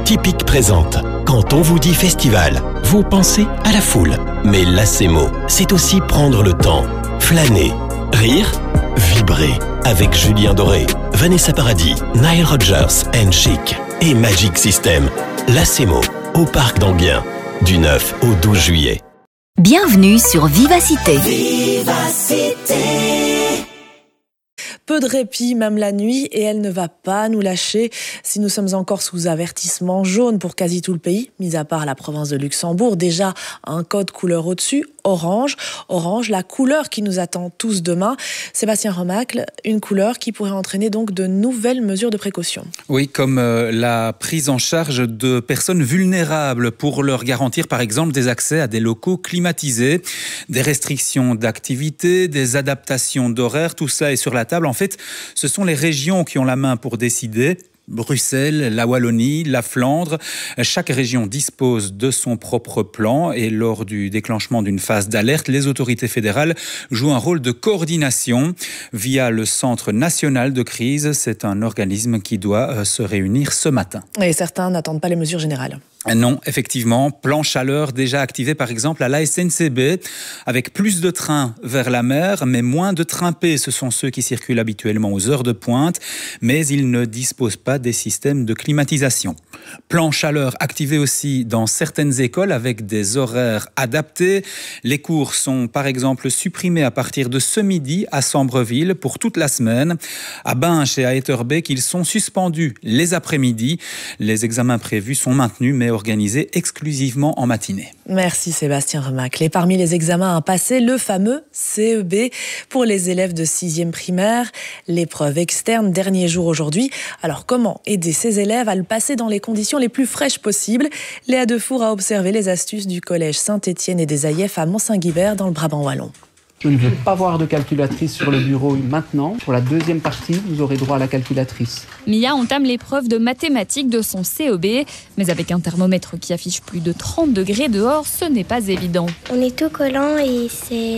Typique présente. Quand on vous dit festival, vous pensez à la foule. Mais Lacemo, c'est aussi prendre le temps, flâner, rire, vibrer. Avec Julien Doré, Vanessa Paradis, Nile Rodgers and Chic et Magic System. Lacemo, au Parc d'Enghien, du 9 au 12 juillet. Bienvenue sur Vivacité. Vivacité. Peu de répit, même la nuit, et elle ne va pas nous lâcher si nous sommes encore sous avertissement jaune pour quasi tout le pays, mis à part la province de Luxembourg. Déjà, un code couleur au-dessus, orange. Orange, la couleur qui nous attend tous demain. Sébastien Remacle, une couleur qui pourrait entraîner donc de nouvelles mesures de précaution. Oui, comme la prise en charge de personnes vulnérables pour leur garantir par exemple des accès à des locaux climatisés, des restrictions d'activité, des adaptations d'horaires, tout ça est sur la table. En fait, ce sont les régions qui ont la main pour décider. Bruxelles, la Wallonie, la Flandre, chaque région dispose de son propre plan et lors du déclenchement d'une phase d'alerte, les autorités fédérales jouent un rôle de coordination via le Centre national de crise. C'est un organisme qui doit se réunir ce matin. Et certains n'attendent pas les mesures générales. Non, effectivement, plan chaleur déjà activé par exemple à la SNCB avec plus de trains vers la mer mais moins de trains P. Ce sont ceux qui circulent habituellement aux heures de pointe mais ils ne disposent pas des systèmes de climatisation. Plan chaleur activé aussi dans certaines écoles avec des horaires adaptés. Les cours sont par exemple supprimés à partir de ce midi à Sambreville pour toute la semaine. À Binche et à Etterbeek, ils sont suspendus les après-midi. Les examens prévus sont maintenus mais organisés exclusivement en matinée. Merci Sébastien Remacle. Et parmi les examens à passer, le fameux CEB pour les élèves de 6e primaire. L'épreuve externe, dernier jour aujourd'hui. Alors comment aider ces élèves à le passer dans les conditions les plus fraîches possibles? Léa Defour a observé les astuces du collège Saint-Étienne et des Aïefs à Mont-Saint-Guibert dans le Brabant wallon. Je ne veux pas voir de calculatrice sur le bureau maintenant. Pour la deuxième partie, vous aurez droit à la calculatrice. Mia entame l'épreuve de mathématiques de son CEB. Mais avec un thermomètre qui affiche plus de 30 degrés dehors, ce n'est pas évident. On est tout collant et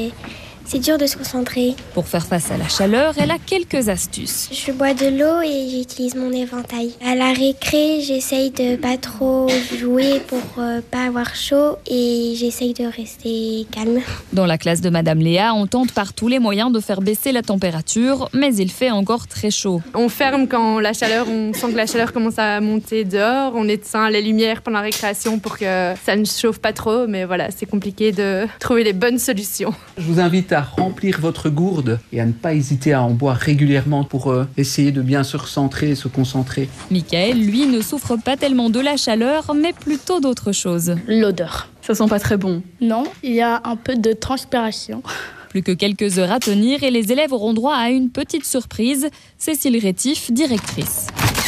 c'est dur de se concentrer. Pour faire face à la chaleur, elle a quelques astuces. Je bois de l'eau et j'utilise mon éventail. À la récré, j'essaye de pas trop jouer pour pas avoir chaud et j'essaye de rester calme. Dans la classe de Madame Léa, on tente par tous les moyens de faire baisser la température, mais il fait encore très chaud. On ferme quand on sent que la chaleur commence à monter dehors. On éteint les lumières pendant la récréation pour que ça ne chauffe pas trop, mais voilà, c'est compliqué de trouver les bonnes solutions. Je vous invite à remplir votre gourde et à ne pas hésiter à en boire régulièrement pour essayer de bien se recentrer et se concentrer. Michael, lui, ne souffre pas tellement de la chaleur, mais plutôt d'autre chose. L'odeur. Ça sent pas très bon. Non, il y a un peu de transpiration. Plus que quelques heures à tenir et les élèves auront droit à une petite surprise. Cécile Rétif, directrice.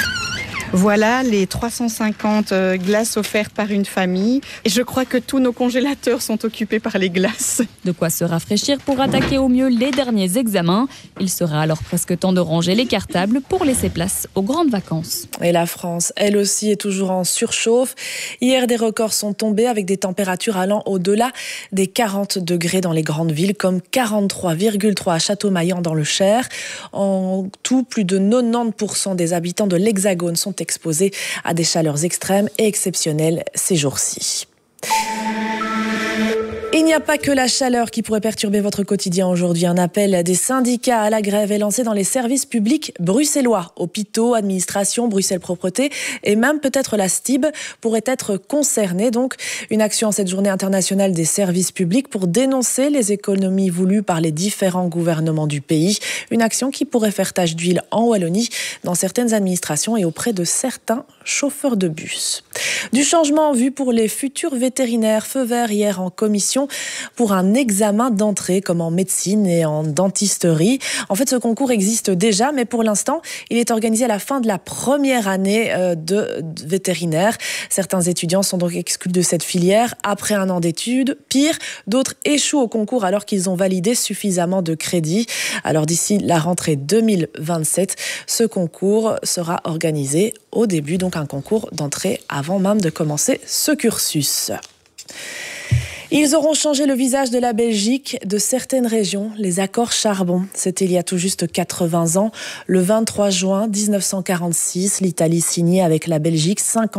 Voilà les 350 glaces offertes par une famille. Et je crois que tous nos congélateurs sont occupés par les glaces. De quoi se rafraîchir pour attaquer au mieux les derniers examens. Il sera alors presque temps de ranger les cartables pour laisser place aux grandes vacances. Et la France, elle aussi, est toujours en surchauffe. Hier, des records sont tombés avec des températures allant au-delà des 40 degrés dans les grandes villes, comme 43,3 à Château-Maillan dans le Cher. En tout, plus de 90% des habitants de l'Hexagone sont exposés à des chaleurs extrêmes et exceptionnelles ces jours-ci. Il n'y a pas que la chaleur qui pourrait perturber votre quotidien aujourd'hui. Un appel des syndicats à la grève est lancé dans les services publics bruxellois. Hôpitaux, administration, Bruxelles Propreté et même peut-être la STIB pourraient être concernés. Donc, une action en cette journée internationale des services publics pour dénoncer les économies voulues par les différents gouvernements du pays. Une action qui pourrait faire tache d'huile en Wallonie, dans certaines administrations et auprès de certains chauffeurs de bus. Du changement en vue pour les futurs vétérinaires. Feu vert hier en commission pour un examen d'entrée comme en médecine et en dentisterie. En fait, ce concours existe déjà, mais pour l'instant, il est organisé à la fin de la première année de vétérinaire. Certains étudiants sont donc exclus de cette filière après un an d'études. Pire, d'autres échouent au concours alors qu'ils ont validé suffisamment de crédits. Alors d'ici la rentrée 2027, ce concours sera organisé au début, donc un concours d'entrée avant même de commencer ce cursus. Ils auront changé le visage de la Belgique, de certaines régions, les accords Charbon. C'était il y a tout juste 80 ans, le 23 juin 1946, l'Italie signait avec la Belgique 50